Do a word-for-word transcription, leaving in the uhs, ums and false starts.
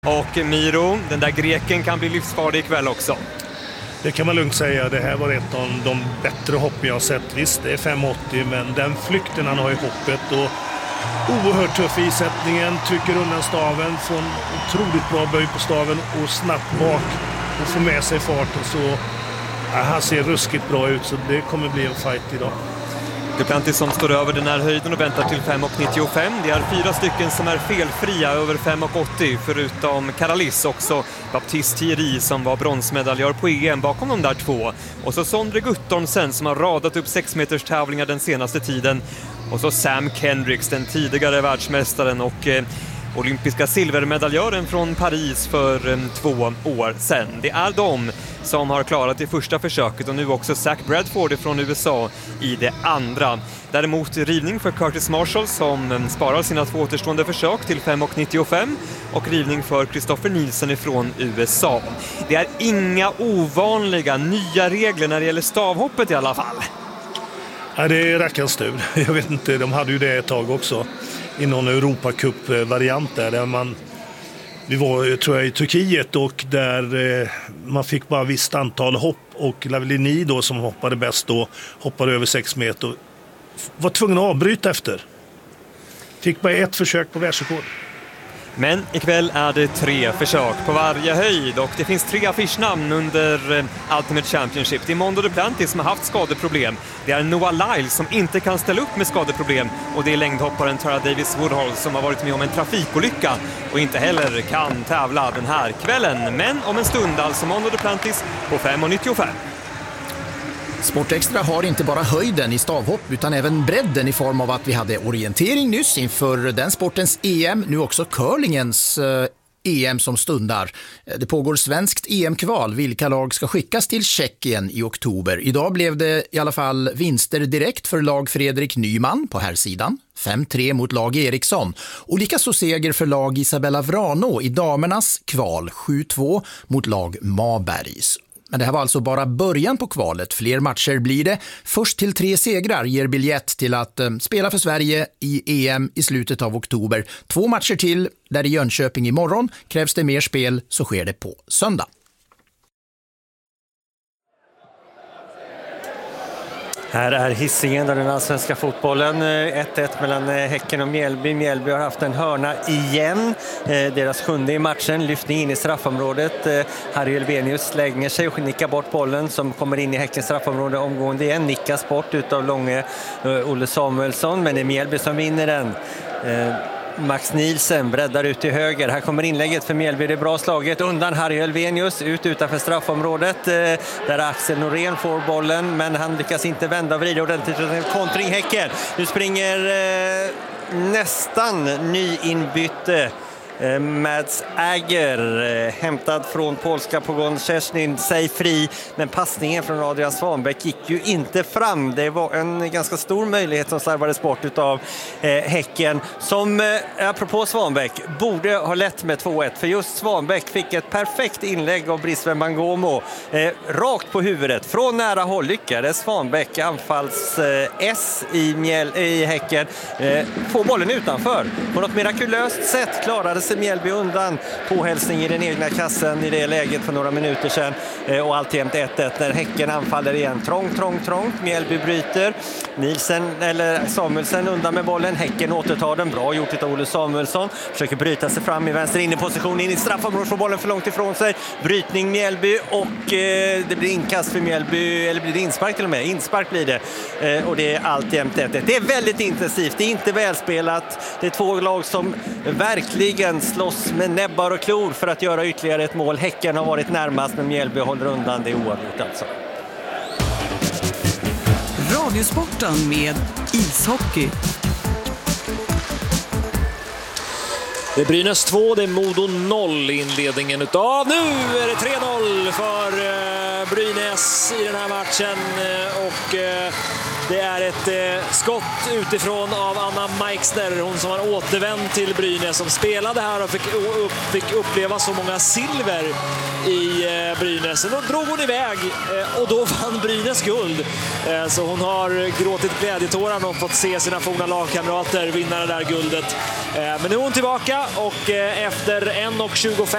Och Miro, den där greken kan bli livsfarlig ikväll också. Det kan man lugnt säga. Det här var ett av de bättre hopp jag har sett. Visst, det är fem åttio, men den flykten han har i hoppet och oerhört tuff i sättningen, trycker undan staven, får en otroligt bra böj på staven och snabbt bak och får med sig farten. Så ja, han ser ruskigt bra ut, så det kommer bli en fight idag. Duplantis som står över den här höjden och väntar till fem nittiofem. Det är fyra stycken som är felfria över fem åttio, förutom Karalis, också Baptiste Thierry som var bronsmedaljör på E M bakom de där två. Och så Sondre Guttormsen som har radat upp sex meters tävlingar den senaste tiden. Och så Sam Kendricks, den tidigare världsmästaren och eh, olympiska silvermedaljören från Paris för eh, två år sedan. Det är de som har klarat det första försöket och nu också Zach Bradford från U S A i det andra. Däremot rivning för Curtis Marshall som eh, sparar sina två återstående försök till fem nittiofem och rivning för Christopher Nielsen från U S A. Det är inga ovanliga nya regler när det gäller stavhoppet i alla fall. Ja, det är rackarns tur. Jag vet inte, de hade ju det ett tag också i någon Europacup-variant där, där man, vi var tror jag i Turkiet och där eh, man fick bara visst antal hopp och Lavellini då som hoppade bäst då hoppade över sex meter och var tvungen att avbryta efter. Fick bara ett försök på världsrekord. Men ikväll är det tre försök på varje höjd och det finns tre affischnamn under Ultimate Championship. Det är Mondo Duplantis som har haft skadeproblem. Det är Noah Lyle som inte kan ställa upp med skadeproblem och det är längdhopparen Tara Davis Woodhull som har varit med om en trafikolycka och inte heller kan tävla den här kvällen. Men om en stund alltså Mondo Duplantis på fem nittiofem. Sportextra har inte bara höjden i stavhopp utan även bredden i form av att vi hade orientering nyss inför den sportens E M, nu också curlingens eh, E M som stundar. Det pågår svenskt E M-kval, vilka lag ska skickas till Tjeckien i oktober. Idag blev det i alla fall vinster direkt för lag Fredrik Nyman på här sidan. fem tre mot lag Eriksson och likaså seger för lag Isabella Vrano i damernas kval sju två mot lag Mabergs. Men det här var alltså bara början på kvalet. Fler matcher blir det. Först till tre segrar ger biljett till att eh, spela för Sverige i E M i slutet av oktober. Två matcher till, där i Jönköping imorgon. Krävs det mer spel så sker det på söndag. Här är Hisingen och den allsvenska fotbollen. ett ett mellan Häcken och Mjällby. Mjällby har haft en hörna igen. Deras sjunde i matchen. Lyftning in i straffområdet. Harry Elvenius lägger sig och nickar bort bollen som kommer in i Häckens straffområde omgående igen. Nickas bort utav långe Olle Samuelsson. Men det är Mjällby som vinner den. Max Nielsen breddar ut till höger. Här kommer inlägget för Mjällby. Det är bra slaget undan Harry Elvenius ut utanför straffområdet. Där Axel Norén får bollen, men han lyckas inte vända och vrida ordentligt. Kontring Häcken. Nu springer eh, nästan nyinbytte eh, Mads Äger, eh, hämtad från polska Pogon Szczesnin, sig fri, men passningen från Adrian Svanbäck gick ju inte fram. Det var en ganska stor möjlighet som slarvades bort utav eh, Häcken, som eh, apropå Svanbäck borde ha lett med två ett, för just Svanbäck fick ett perfekt inlägg av Brisbane Bangomo eh, rakt på huvudet från nära håll. Lyckades Svanbäck anfalls eh, S i, Mjäl, i Häcken eh, få bollen utanför. På något mirakulöst sätt klarade sig Mjällby undan på hälsning i den egna kassen i det läget för några minuter sedan, eh, och alltjämt ett ett när Häcken anfaller igen. Trångt, trångt, trångt. Mjällby bryter. Nielsen eller Samuelsson undan med bollen. Häcken återtar den. Bra gjort av Olle Samuelsson. Försöker bryta sig fram i vänster inneposition in i straffområdet, får bollen för långt ifrån sig. Brytning Mjällby och eh, det blir inkast för Mjällby, eller blir det inspark till och med? Inspark blir det. Eh, och det är alltjämt ett ett. Det är väldigt intensivt. Det är inte välspelat. Det är två lag som verkligen slåss med näbbar och klor för att göra ytterligare ett mål. Häcken har varit närmast, men Mjällby håller undan. Det är oavgjort alltså. Radiosporten med ishockey. Det är Brynäs två, det är Modo noll i inledningen utav. Nu är det tre noll för eh, Brynäs i den här matchen. Eh, och eh, det är ett eh, skott utifrån av Anna Meixner. Hon som har återvänt till Brynäs, som spelade här och fick, upp, fick uppleva så många silver i eh, Brynäs. Då drog hon iväg eh, och då vann Brynäs guld. Eh, så hon har gråtit glädjetårar och fått se sina forna lagkamrater vinna det där guldet. Eh, men nu är hon tillbaka och eh, efter en och tjugofem